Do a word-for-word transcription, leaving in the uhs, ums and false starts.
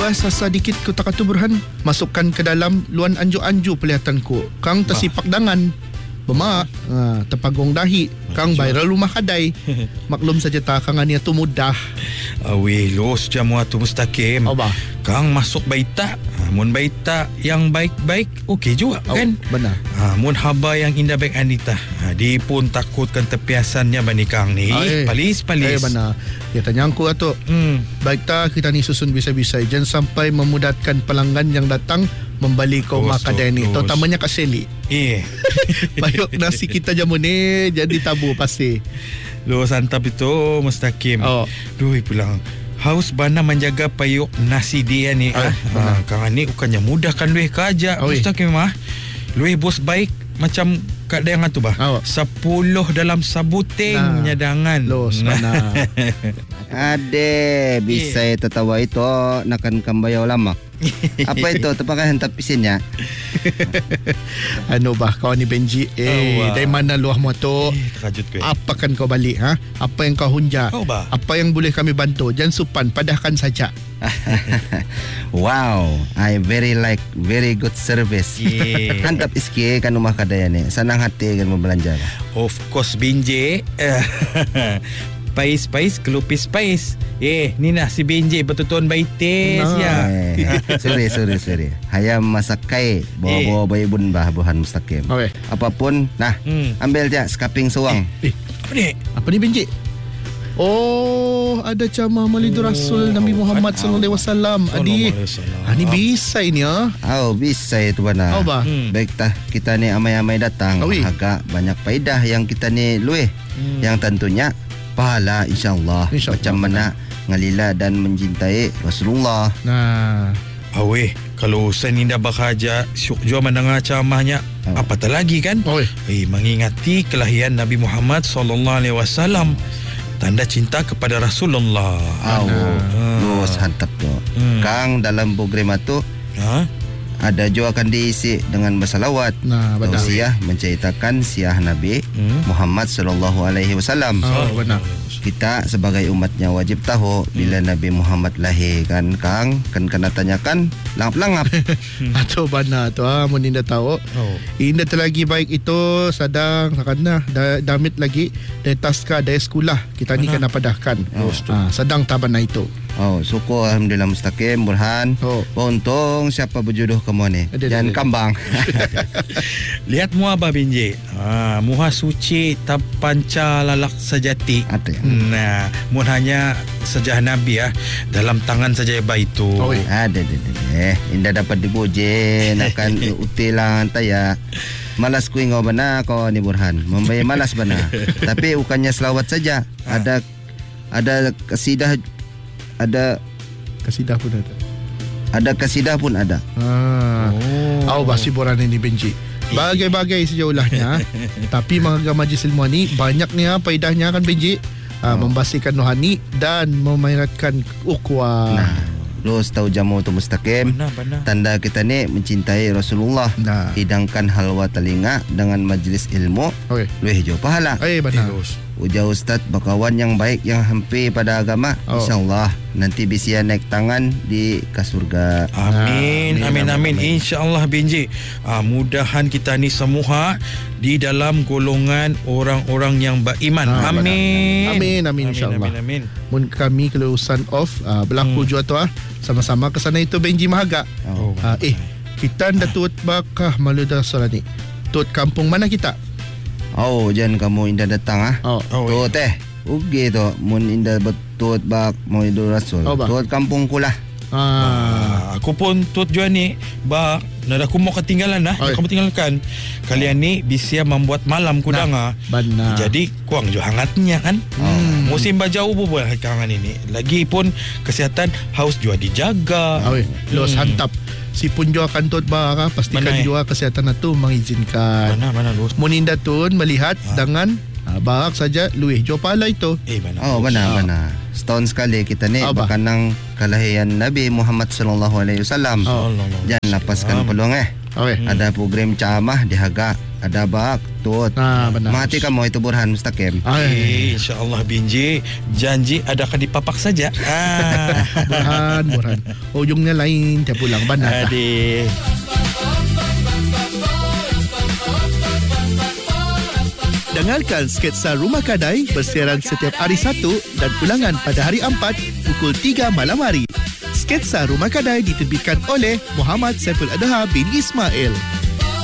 bas sedikit ku takatu Burhan. Masukkan ke dalam luan anju-anju pelihatanku. Kang tersipak dangan. Bemak, ha, terpagong dahi. Kang viral rumah kadai. Maklum saja tak kang ania tu mudah. Awi los jamu tu mustaqim. Oh, bah. Kang masuk baita. Ha, mun baita yang baik-baik okey juga oh, kan? Benar. Ha, mun haba yang indah baik Anita. Ha, dia pun takutkan tepiasannya bani Kang ni. Ah, eh. Palis-palis. Eh benar. Dia tanya aku Atuk. Hmm. Baik tak kita ni susun bisa-bisa. Jangan sampai memudatkan pelanggan yang datang membeli kau makan kedai ni. Terutamanya Kak Sally. Eh. Bayuk nasi kita jamu ni jadi tabu pasti. Lo santap itu mustaqim. Oh. Duh pulang. Haus bana menjaga payuk nasi dia ni. Ah, ha, Kang ni bukannya mudahkan luih kerja. Mustaqim mah. Luih bos baik macam Kak Dayang tu bah. Oh. Sepuluh dalam sabuting nah. nyadangan. Los mana. Ade bisa yeah. tertawa itu nakan kambayau lama. Apa itu terpakai hentak pisinnya? Anu bah kau ni Benji. Eh oh, wow. Dari mana luah motor? Eh, terkejut ke? Apa kan kau balik ha? Apa yang kau hunja? Oh, bah. Apa yang boleh kami bantu? Jangan supan, padahkan saja. Wow, I very like very good service. Yeah. Hantap iski kan rumah kadaya ni. Senang hati kan membelanja. Of course Benji. Pais-pais kelupis pais. Eh, ni nasi Benji betul-betul baites no. ya. Eh, sorry, sorry, sorry. Hayam masakai bawa-bawa bayi bun bah buhan mustaqim. Okay. Apapun, nah, hmm. ambil je skaping suang. Eh, eh, apa ni? Apa ni Benji? Oh, ada camah Maulidur oh, Rasul Nabi Muhammad oh, sallallahu alaihi wasallam. Adi. Ah ni bisa ini ah. Oh, bisa itu bana. Oh, bah. Hmm. Baik tah kita ni amai-amai datang. Oh, agak banyak faedah yang kita ni luih. Hmm. Yang tentunya pahala insya-Allah. Insya Macam mana ngalila dan mencintai Rasulullah. Nah, awe kalau seninda bakaja syuk jua mendengar ceramahnya oh. apatah lagi kan? Oh. Eh mengingati kelahiran Nabi Muhammad sallallahu alaihi wasallam. Tanda cinta kepada Rasulullah. Oh, ah. Hantap tu. Hmm. Kang dalam program itu ha? Ada juga akan diisi dengan bersalawat. Nah, benar. Tausiah menceritakan siah Nabi hmm? Muhammad sallallahu alaihi wasallam. Oh, benar. Kita sebagai umatnya wajib tahu hmm. bila Nabi Muhammad lahir kan Kang kan kena tanyakan langap-langap. Atau bana tu ah mun inda tahu. Oh. Inda terlagi baik itu sadang karena da, damit lagi dari taska dari sekolah kita ni kena padahkan. Oh, ah, sedang tabana itu. Oh, syukur alhamdulillah mustaqim Burhan. Oh. Untung siapa berjodoh kamu ni. Jangan kambang. Lihat muah Abah Benji. Ha, muha suci tapanca lalak sejati. Ada. Nah, mun hanya sejah Nabi ya dalam tangan saja itu. Oh, ada ada ada. Eh, indah dapat dibujen akan utilang taya. Malas ku ingau bana kau ni Burhan. Membayar malas bana. Tapi bukannya selawat saja. Ha. Ada ada kasidah ada kasidah pun ada. Ada kasidah pun ada. Ah. Oh, basi boran ini Benji. Bagai-bagai saja ulahnya. Tapi mengaga majlis ilmuan ni banyak ni ha, faedahnya kan Benji. Ah, oh. Membasihkan rohani dan memairatkan ukhuwah. Nah, lu tahu jamu tu mustaqim. Benar, benar. Tanda kita ni mencintai Rasulullah. Nah. Hidangkan halwa telinga dengan majlis ilmu. Okay. Lu hijau pahala. Eh, benar. Ujar Ustaz bakawan yang baik yang hampir pada agama. Oh. InsyaAllah nanti bisa naik tangan di ke surga. Amin. Amin, amin, amin. InsyaAllah Benji. Ah, mudahan kita ni semua di dalam golongan orang-orang yang beriman. Ah, amin. Amin, amin, insyaAllah. Amin, amin, amin. Mun kami kelulusan off uh, berlaku hmm. jua tu ah. Sama-sama ke sana itu Benji Mahaga. Oh, uh, eh, kita ndak tuat bakah Maulidur Rasul ni. Tuat kampung mana kita? Oh, jangan kamu indah datang ah. Oh, oh tuat eh. Ugi tu mun indah betul bak Maulidur Rasul. Oh, tuat kampungku lah. Ah. ah, aku pun tuat jua ni bak nada aku mau ketinggalan dah. Oh, kamu tinggalkan. Kalian ni bisa membuat malam kudang nah, ah. Jadi kuang jua hangatnya kan. Hmm. Musim bajau bubuh kangan ini. Lagi pun kesihatan haus jua dijaga. Oh, los hmm. hantap. Si pun jua kan tot bara pastikan mana, jua kesihatan itu mengizinkan. Mana mana los. Muninda tun melihat ha. dengan ha, barak saja luih jua pala itu. Eh mana. Oh benar ha. benar. Setahun sekali kita ni oh, berkenang kelahiran Nabi Muhammad sallallahu alaihi wasallam. Oh, jangan lepaskan peluang eh. Okay. Hmm. Ada program ceramah dihaga Ada bak tut. Ah, benar. Mati kamu itu Burhan mustaqim. Eh, InsyaAllah Benji. Janji ada akan dipapak saja. Ah. Burhan, Burhan. Ujungnya lain, dia pulang banat. Adik. Dengarkan sketsa Rumah Kadai bersiaran setiap hari Sabtu dan ulangan pada hari Ahad pukul tiga malam hari. Sketsa Rumah Kadai diterbitkan oleh Muhammad Saiful Adha bin Ismail.